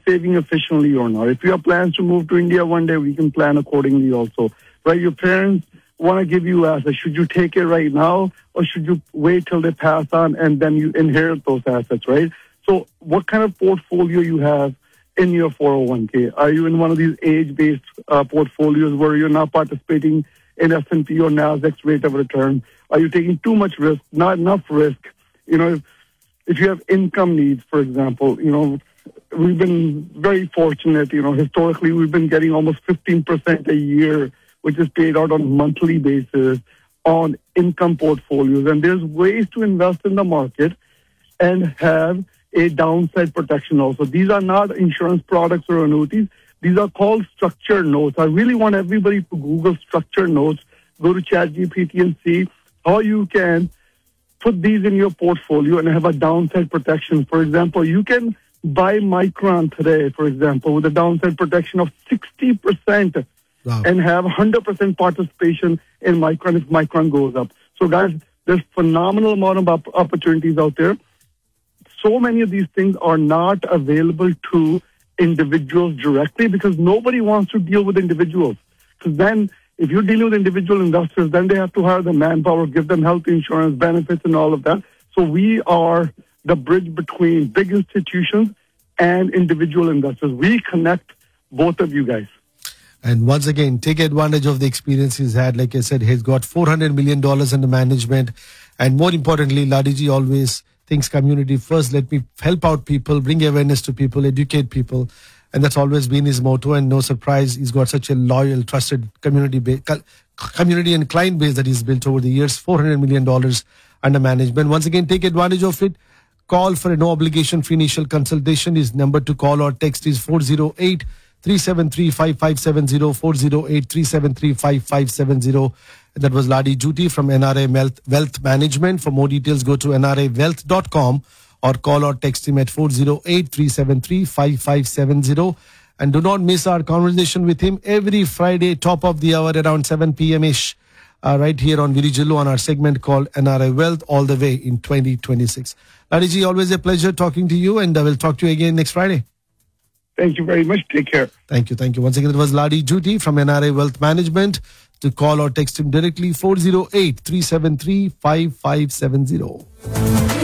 saving efficiently or not. If you have plans to move to India one day, we can plan accordingly also. Right? Your parents want to give you assets. Should you take it right now or should you wait till they pass on and then you inherit those assets, right? So what kind of portfolio you have in your 401k? Are you in one of these age-based portfolios where you're not participating in S&P or Nasdaq's rate of return? Are you taking too much risk, not enough risk? You know, if you have income needs, for example, you know, we've been very fortunate. You know, historically, we've been getting almost 15% a year, which is paid out on a monthly basis on income portfolios. And there's ways to invest in the market and have a downside protection also. These are not insurance products or annuities. These are called structured notes. I really want everybody to Google structured notes, go to ChatGPT and see how you can put these in your portfolio and have a downside protection. For example, you can buy Micron today, for example, with a downside protection of 60%. Wow. And have 100% participation in Micron if Micron goes up. So guys, there's phenomenal amount of opportunities out there. So many of these things are not available to individuals directly because nobody wants to deal with individuals. Because then if you're dealing with individual investors, then they have to hire the manpower, give them health insurance, benefits and all of that. So we are the bridge between big institutions and individual investors. We connect both of you guys. And once again, take advantage of the experience he's had. Like I said, he's got $400 million under management. And more importantly, Ladiji always thinks community first. Let me help out people, bring awareness to people, educate people. And that's always been his motto. And no surprise, he's got such a loyal, trusted community and client base that he's built over the years. $400 million under management. Once again, take advantage of it. Call for a no obligation free initial consultation. His number to call or text is 408-373-5570, 408-373-5570. That was Ladi Juti from NRA Wealth Management. For more details, go to nrawealth.com or call or text him at 408-373-5570. And do not miss our conversation with him every Friday, top of the hour, around 7 p.m.-ish, right here on Virijillu on our segment called NRA Wealth, all the way in 2026. Ladiji, always a pleasure talking to you, and I will talk to you again next Friday. Thank you very much. Take care. Thank you. Once again, it was Ladi Juti from NRA Wealth Management. To call or text him directly, 408-373-5570.